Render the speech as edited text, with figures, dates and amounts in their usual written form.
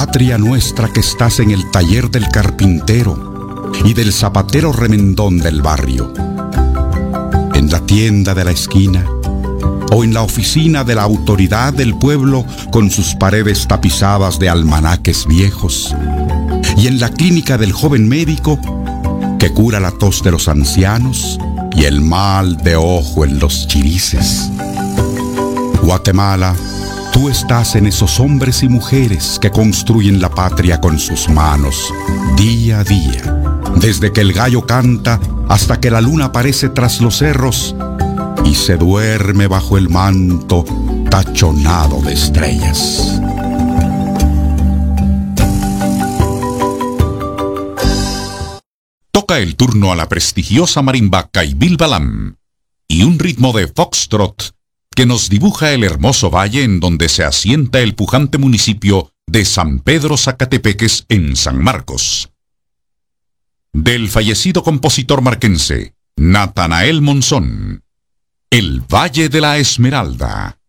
patria nuestra que estás en el taller del carpintero y del zapatero remendón del barrio, en la tienda de la esquina o en la oficina de la autoridad del pueblo con sus paredes tapizadas de almanaques viejos, y en la clínica del joven médico que cura la tos de los ancianos y el mal de ojo en los chirices. Guatemala, tú estás en esos hombres y mujeres que construyen la patria con sus manos, día a día, desde que el gallo canta hasta que la luna aparece tras los cerros y se duerme bajo el manto tachonado de estrellas. Toca el turno a la prestigiosa marimba Caibil Balam y un ritmo de foxtrot que nos dibuja el hermoso valle en donde se asienta el pujante municipio de San Pedro Zacatepeques en San Marcos. Del fallecido compositor marquense Natanael Monzón, El Valle de la Esmeralda.